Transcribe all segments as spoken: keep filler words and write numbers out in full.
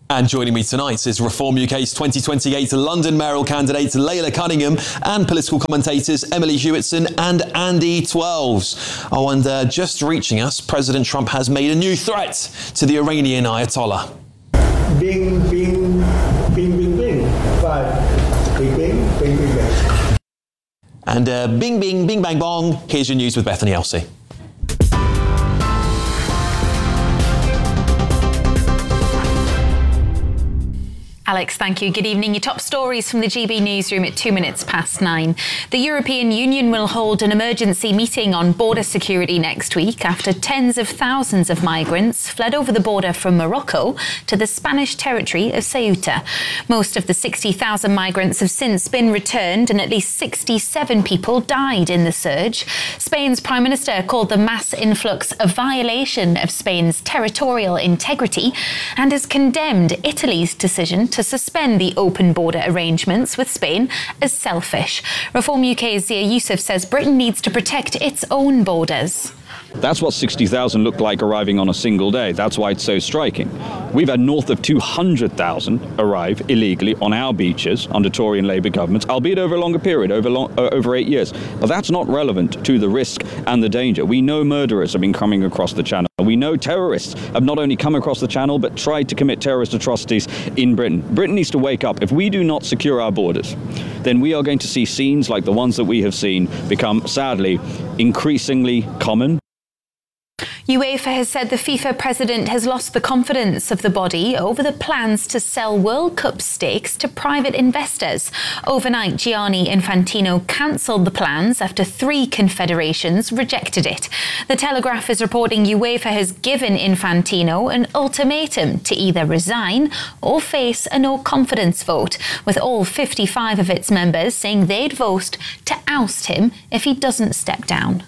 And joining me tonight is Reform U K's twenty twenty-eight London mayoral candidate Layla Cunningham and political commentators Emily Hewitson and Andy Twelves. Oh, and uh, just reaching us, President Trump has made a new threat to the Iranian Ayatollah. Bing, bing, bing, bing, bing. Five. Bing, bing, bing, bing, bang. And uh, bing, bing, bing, bang, bong. Here's your news with Bethany Elsey. Alex, thank you. Good evening. Your top stories from the G B newsroom at two minutes past nine. The European Union will hold an emergency meeting on border security next week after tens of thousands of migrants fled over the border from Morocco to the Spanish territory of Ceuta. Most of the sixty thousand migrants have since been returned and at least sixty-seven people died in the surge. Spain's Prime Minister called the mass influx a violation of Spain's territorial integrity and has condemned Italy's decision to to suspend the open border arrangements with Spain as selfish. Reform U K's Zia Youssef says Britain needs to protect its own borders. That's what sixty thousand looked like arriving on a single day. That's why it's so striking. We've had north of two hundred thousand arrive illegally on our beaches under Tory and Labour governments, albeit over a longer period, over long, uh, over eight years. But that's not relevant to the risk and the danger. We know murderers have been coming across the channel. We know terrorists have not only come across the channel, but tried to commit terrorist atrocities in Britain. Britain needs to wake up. If we do not secure our borders, then we are going to see scenes like the ones that we have seen become, sadly, increasingly common. UEFA has said the FIFA president has lost the confidence of the body over the plans to sell World Cup stakes to private investors. Overnight, Gianni Infantino cancelled the plans after three confederations rejected it. The Telegraph is reporting UEFA has given Infantino an ultimatum to either resign or face a no-confidence vote, with all fifty-five of its members saying they'd vote to oust him if he doesn't step down.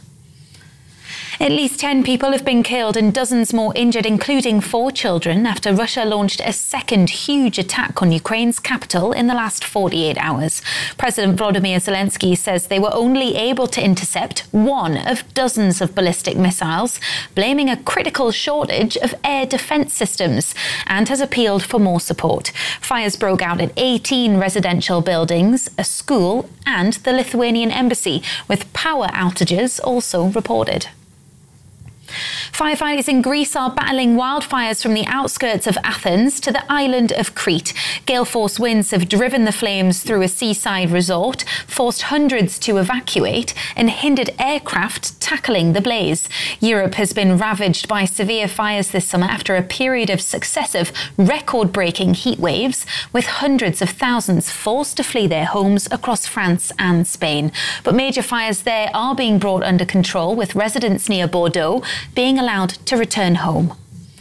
At least ten people have been killed and dozens more injured, including four children, after Russia launched a second huge attack on Ukraine's capital in the last forty-eight hours. President Volodymyr Zelensky says they were only able to intercept one of dozens of ballistic missiles, blaming a critical shortage of air defense systems, and has appealed for more support. Fires broke out at eighteen residential buildings, a school, and the Lithuanian embassy, with power outages also reported. Firefighters in Greece are battling wildfires from the outskirts of Athens to the island of Crete. Gale force winds have driven the flames through a seaside resort, forced hundreds to evacuate, and hindered aircraft tackling the blaze. Europe has been ravaged by severe fires this summer after a period of successive record-breaking heat waves, with hundreds of thousands forced to flee their homes across France and Spain. But major fires there are being brought under control, with residents near Bordeaux being allowed to return home.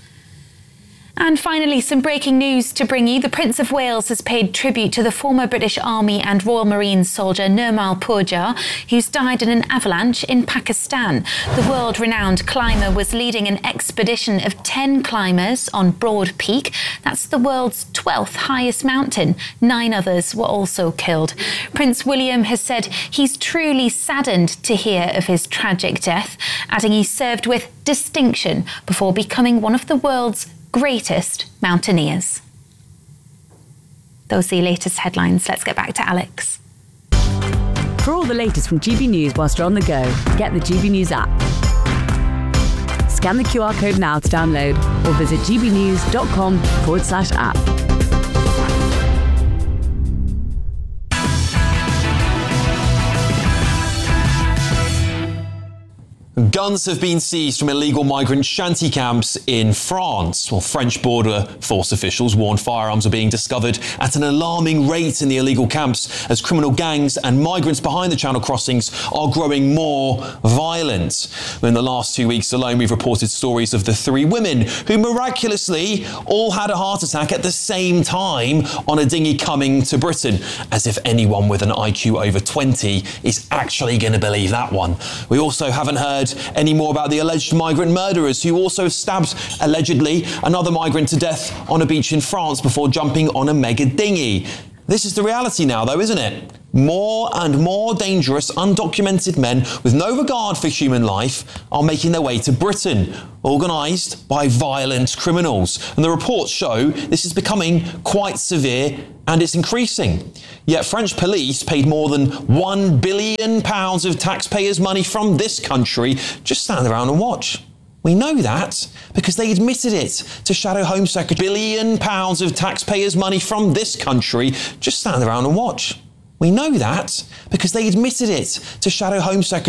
And finally, some breaking news to bring you. The Prince of Wales has paid tribute to the former British Army and Royal Marines soldier Nirmal Purjar, who's died in an avalanche in Pakistan. The world-renowned climber was leading an expedition of ten climbers on Broad Peak. That's the world's twelfth highest mountain. Nine others were also killed. Prince William has said he's truly saddened to hear of his tragic death, adding he served with distinction before becoming one of the world's greatest mountaineers. Those are the latest headlines. Let's get back to Alex. For all the latest from G B News whilst you're on the go, get the G B News app. Scan the Q R code now to download or visit gbnews.com forward slash app. Guns have been seized from illegal migrant shanty camps in France. Well, French border force officials warned firearms are being discovered at an alarming rate in the illegal camps as criminal gangs and migrants behind the channel crossings are growing more violent. In the last two weeks alone, we've reported stories of the three women who miraculously all had a heart attack at the same time on a dinghy coming to Britain, as if anyone with an I Q over twenty is actually going to believe that one. We also haven't heard any more about the alleged migrant murderers who also stabbed, allegedly, another migrant to death on a beach in France before jumping on a mega dinghy. This is the reality now, though, isn't it? More and more dangerous, undocumented men with no regard for human life are making their way to Britain, organised by violent criminals. And the reports show this is becoming quite severe and it's increasing. Yet French police paid more than one billion pounds of taxpayers' money from this country. Just stand around and watch. We know that because they admitted it to Shadow Home Secretary. Billion pounds of taxpayers' money from this country. Just stand around and watch. We know that because they admitted it to Shadow Home Secretary.